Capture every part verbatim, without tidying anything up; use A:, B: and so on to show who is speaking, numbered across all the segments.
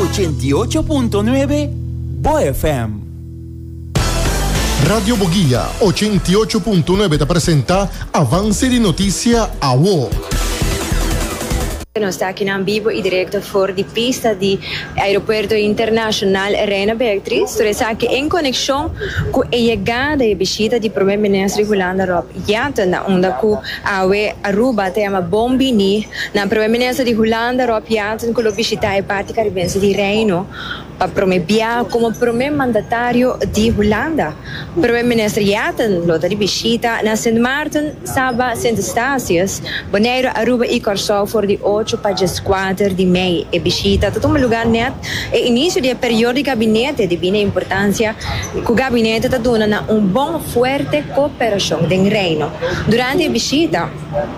A: ochenta y ocho punto nueve Bo F M.
B: Radio Boguía ochenta y ocho punto nueve te presenta Avance de Noticia a Bo.
C: Nós estamos aqui em vivo e direto fora de pista do Aeroporto Internacional Reina Beatriz. Nós aqui em conexão com a chegada e visita do primeiro-ministro de Holanda, Rob Jetten, onde a Aruba tema bombini. Na primeiro-ministro de Holanda, Rob Jetten, que visita a parte caribense de Reino para promover como primeiro mandatário de Holanda. O primeiro-ministro Jetten, lo de visita na Saint Maarten, Saba, Saint Eustatius, Bonaire, Aruba e Curaçao for de oito para quatro de maio e visita todo um lugar net e início do período de gabinete de bina importância que o gabinete está dando um bom forte cooperação do reino. Durante a visita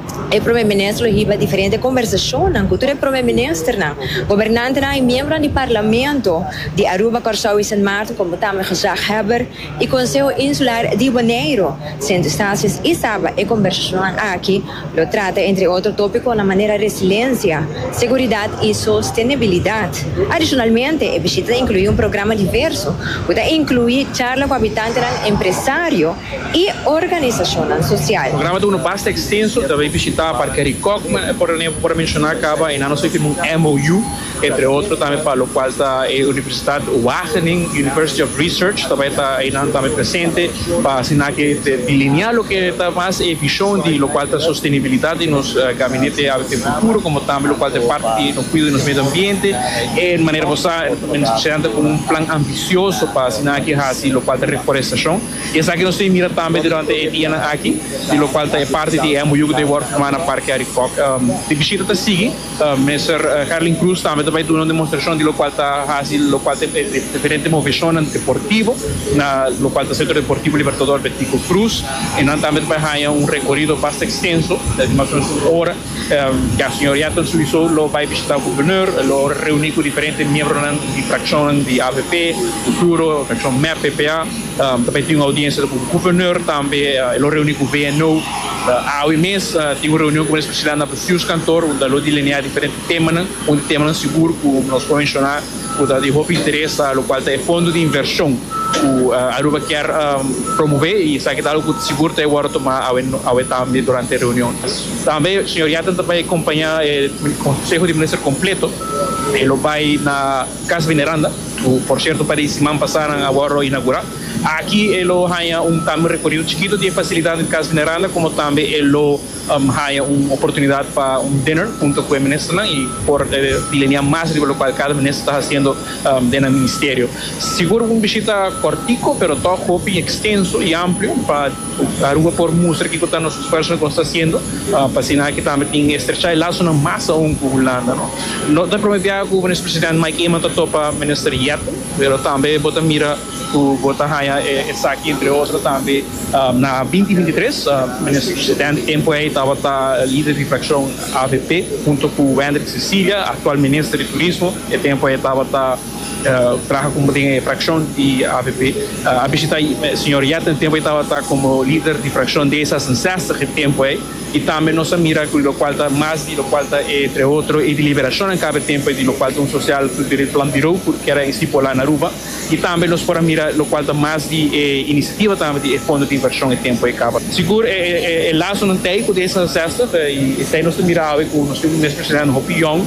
C: o primeiro-ministro riba diferente conversações com todo o primeiro-ministro, governante e membro do parlamento de Aruba, Curaçao e Saint Maarten, como também gezaghebber e Conselho Insular de Bonaire, Saint Eustatius e Saba e conversação aqui lo trata entre outros tópicos na maneira resiliência, seguridade e sustentabilidade. Adicionalmente, a visita inclui um programa diverso, que inclui charla com habitantes, empresário e organização social.
D: O programa tem um bastante extenso, também visitar para Caricó, por, por mencionar, acaba em nós temos um M O U, entre outros, também para o qual está a Universidade Wageningen, University of Research, também está aí também presente, para assinar que delinear o que está mais a visão de lo qual está sustentabilidade nos uh, gabinetes de futuro, como também lo qual é parte do cuidado do meio ambiente, e de maneira você apresenta com um plano ambicioso para assinar que assim lo qual é reflorestação. E essa aqui nós temos mira também durante o dia aqui, de lo qual é parte de M O U de World Humana Parque Aricoc. De visita está seguindo, Mister Carlin Cruz também vai dar uma demonstração de lo qual está assim, lo qual é diferente movição deportivo, na lo qual é o Centro Deportivo Libertador Betico Cruz, e nós também vai ter um recorrido bastante extenso, de mais ou menos uma hora, que a senhora Jetten sowieso lo vai visitar o governador, lo reunir com diferentes membros de fração de A V P, Futuro, fração M E P, P P A, um, também tem uma audiência com o governador, também uh, lo reunir com o V N O, uh, há um mês uh, tem uma reunião com o presidente da Precious Cantor, onde lo delinear diferentes temas, um tema seguro que nós podemos mencionar, onde de roupa interessa, o qual é fundo de inversão, que a Aruba quer um, promover e sabe que algo seguro tem agora tomar ao também durante a reunião. Também o senhor Jetten vai acompanhar o Conselho de Ministros completo, ele vai na Casa Veneranda, por certo para esse semana passada agora inaugurar. Aqui ele tem um também recorrido chiquito de facilidade em Casa Veneranda, como também ele um, tem uma oportunidade para um dinner junto com o ministro e por eh, delinear mais de lo qual cada ministro está fazendo um, dentro do ministério. Seguro uma visita cortico, pero todo extenso e amplo para a Aruba por mostrar que está nos esforços que está fazendo, uh, para assinar que também tem estrechar laço na massa um com Holanda. Não está prometido que o vice-presidente Mike Eman topa o ministro Jetten, pero também bota mira o bota raia essa aqui entre outros também um, na vinte e vinte e três, o ministro-presidente tempo aí estava tá líder de fração A V P junto com o Hendrik Cecília, atual ministro de turismo, e tempo aí estava tá Uh, trabalha como tem fração de A V P. Uh, a visita o senhor Jetten tempo estava tá como líder de fração dessa sensação que tempo aí e também nossa mira com o qual está mais de lo qual está entre outros e de liberação em cada tempo de lo qual um social de plan biro que era estipulado na Aruba e também nós para mira lo qual está mais de eh, iniciativa também de fundo de inversão em tempo e acaba. Seguro é é laço não tem com dessa sensação e está nós mira com nós temos nesse presidente Hopi Young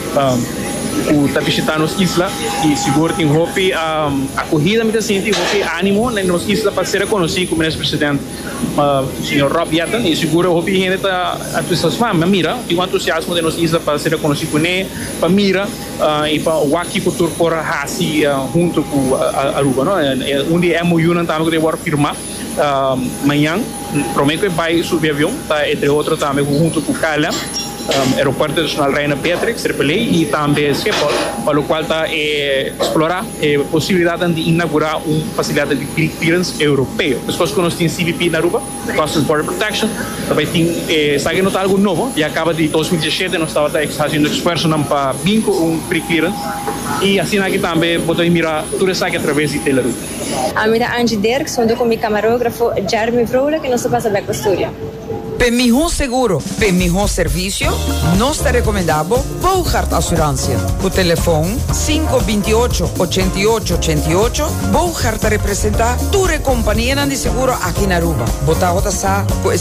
D: o está visitando as islas e seguro tem hopi um, acolhida muita gente hopi ânimo nas islas para ser reconhecido como ex-presidente uh, senhor Rob Jetten e seguro hopi gente está entusiasmada mira e o entusiasmo de nas islas para ser reconhecido com ele para mira uh, e para o aqui cultura por hasi uh, junto com a Aruba não onde é muito não também que vai firmar amanhã prometo que vai subir avião tá entre outros também junto com o Cala Um, Aeroporto Nacional Reina Beatrix, Tripoli e também Schiphol, para o qual está eh, explorar a eh, possibilidade de inaugurar uma facilidade de clearance europeu. Pessoas que nós temos C B P na Aruba, Customs Border Protection, também tem, eh, sabe notar algo novo, e acaba de dois mil e dezessete nós estávamos fazendo esforço para vincular um pre-clearance, e assim aqui também podemos mirar tudo isso aqui através de Teleruba.
C: A minha Angie Dirk, sou com meu camarógrafo Jeremy Vroula, que nós passa bem com a história.
E: Para mejor seguro, para mejor servicio, nos te recomendamos Bogart Assurantia. O telefone cinco dois oito, oito oito oito oito. Bogart representa tu companhia de seguro aqui na Aruba. Bota a sa, com